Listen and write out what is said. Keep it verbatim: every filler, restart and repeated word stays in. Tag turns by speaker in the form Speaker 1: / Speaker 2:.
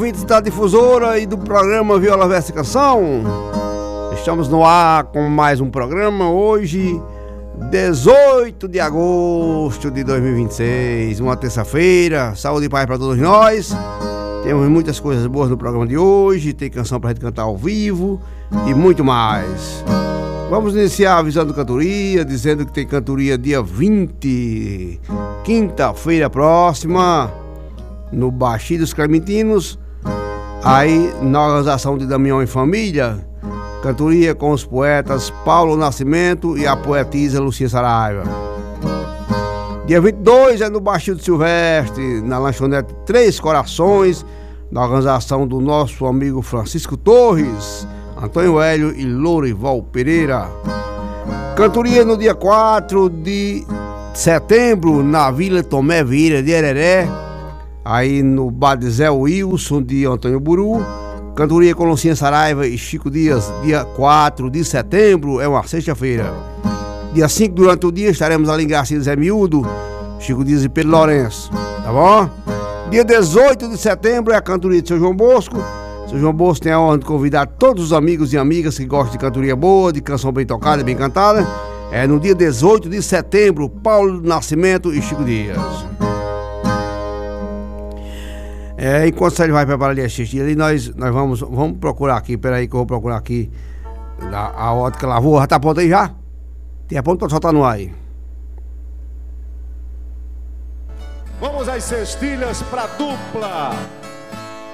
Speaker 1: Ouvintes da difusora e do programa Viola Versa Canção, estamos no ar com mais um programa. Hoje, dezoito de agosto de dois mil e vinte e seis, uma terça-feira. Saúde e paz para todos nós. Temos muitas coisas boas no programa de hoje. Tem canção pra gente cantar ao vivo e muito mais. Vamos iniciar avisando cantoria, dizendo que tem cantoria dia vinte, quinta-feira próxima, no Baixio dos Clementinos. Aí, na organização de Damião e Família, cantoria com os poetas Paulo Nascimento e a poetisa Lucia Saraiva. Dia vinte e dois é no Baixio do Silvestre, na lanchonete Três Corações, na organização do nosso amigo Francisco Torres, Antônio Hélio e Lourival Pereira. Cantoria no dia quatro de setembro, na Vila Tomé Vieira de Hereré, aí no bar de Zé Wilson de Antônio Buru. Cantoria com Lucinha Saraiva e Chico Dias, dia quatro de setembro, é uma sexta-feira. Dia cinco, durante o dia, estaremos ali em Garcia Zé Miúdo, Chico Dias e Pedro Lourenço, tá bom? Dia dezoito de setembro é a cantoria de Seu João Bosco. Seu João Bosco tem a honra de convidar todos os amigos e amigas que gostam de cantoria boa, de canção bem tocada e bem cantada. É no dia dezoito de setembro, Paulo Nascimento e Chico Dias. É, enquanto ele vai preparar ali a xixi, ali nós, nós vamos, vamos procurar aqui, peraí que eu vou procurar aqui a, a ótica lavou, já tá pronto aí já? Tem a ponto pra soltar no ar aí.
Speaker 2: Vamos às cestilhas pra dupla.